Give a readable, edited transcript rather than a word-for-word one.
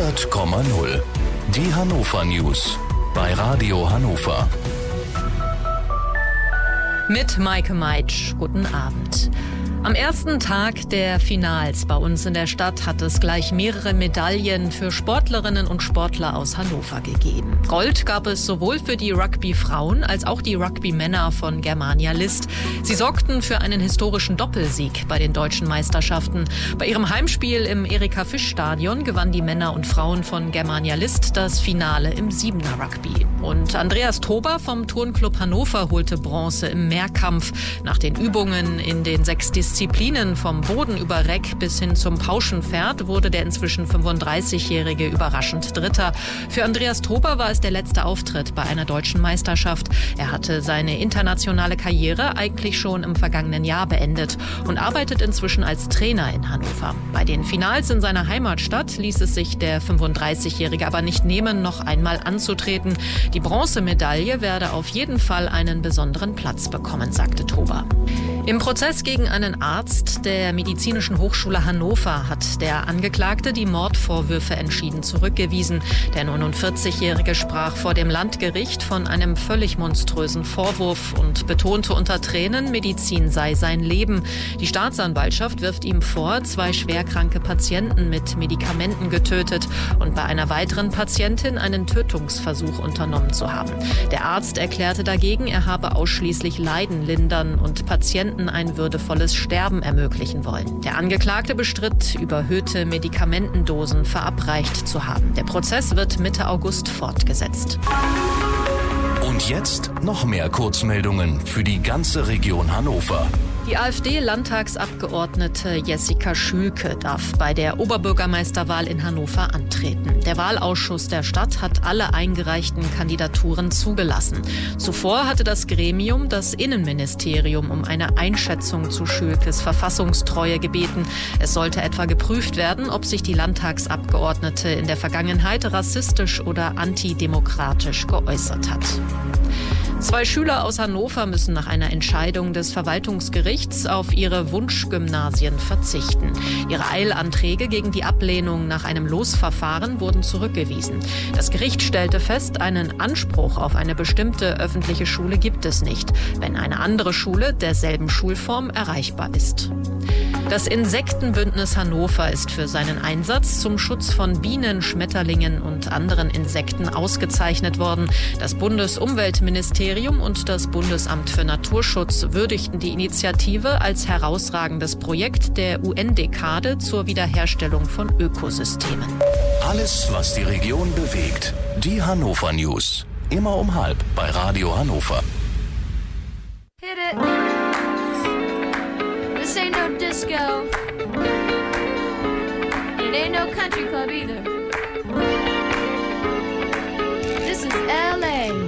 100,0. Die Hannover News bei Radio Hannover. Mit Maike Meitsch. Guten Abend. Am ersten Tag der Finals bei uns in der Stadt hat es gleich mehrere Medaillen für Sportlerinnen und Sportler aus Hannover gegeben. Gold gab es sowohl für die Rugby-Frauen als auch die Rugby-Männer von Germania List. Sie sorgten für einen historischen Doppelsieg bei den deutschen Meisterschaften. Bei ihrem Heimspiel im Erika-Fisch-Stadion gewannen die Männer und Frauen von Germania List das Finale im Siebener Rugby. Und Andreas Tober vom Turnclub Hannover holte Bronze im Mehrkampf. Nach den Übungen in den 6 Disziplinen vom Boden über Reck bis hin zum Pauschenpferd wurde der inzwischen 35-Jährige überraschend Dritter. Für Andreas Tober war es der letzte Auftritt bei einer deutschen Meisterschaft. Er hatte seine internationale Karriere eigentlich schon im vergangenen Jahr beendet und arbeitet inzwischen als Trainer in Hannover. Bei den Finals in seiner Heimatstadt ließ es sich der 35-Jährige aber nicht nehmen, noch einmal anzutreten. Die Bronzemedaille werde auf jeden Fall einen besonderen Platz bekommen, sagte Tober. Im Prozess gegen einen Arzt der Medizinischen Hochschule Hannover hat der Angeklagte die Mordvorwürfe entschieden zurückgewiesen. Der 49-Jährige sprach vor dem Landgericht von einem völlig monströsen Vorwurf und betonte unter Tränen, Medizin sei sein Leben. Die Staatsanwaltschaft wirft ihm vor, 2 schwerkranke Patienten mit Medikamenten getötet und bei einer weiteren Patientin einen Tötungsversuch unternommen zu haben. Der Arzt erklärte dagegen, er habe ausschließlich Leiden lindern und Patienten ein würdevolles Sterben ermöglichen wollen. Der Angeklagte bestritt, überhöhte Medikamentendosen verabreicht zu haben. Der Prozess wird Mitte August fortgesetzt. Und jetzt noch mehr Kurzmeldungen für die ganze Region Hannover. Die AfD-Landtagsabgeordnete Jessica Schülke darf bei der Oberbürgermeisterwahl in Hannover antreten. Der Wahlausschuss der Stadt hat alle eingereichten Kandidaturen zugelassen. Zuvor hatte das Gremium das Innenministerium um eine Einschätzung zu Schülkes Verfassungstreue gebeten. Es sollte etwa geprüft werden, ob sich die Landtagsabgeordnete in der Vergangenheit rassistisch oder antidemokratisch geäußert hat. 2 Schüler aus Hannover müssen nach einer Entscheidung des Verwaltungsgerichts auf ihre Wunschgymnasien verzichten. Ihre Eilanträge gegen die Ablehnung nach einem Losverfahren wurden zurückgewiesen. Das Gericht stellte fest, einen Anspruch auf eine bestimmte öffentliche Schule gibt es nicht, wenn eine andere Schule derselben Schulform erreichbar ist. Das Insektenbündnis Hannover ist für seinen Einsatz zum Schutz von Bienen, Schmetterlingen und anderen Insekten ausgezeichnet worden. Das Bundesumweltministerium und das Bundesamt für Naturschutz würdigten die Initiative als herausragendes Projekt der UN-Dekade zur Wiederherstellung von Ökosystemen. Alles, was die Region bewegt. Die Hannover News. Immer um 12 bei Radio Hannover. Hit it. This ain't no disco. It ain't no country club either. This is LA.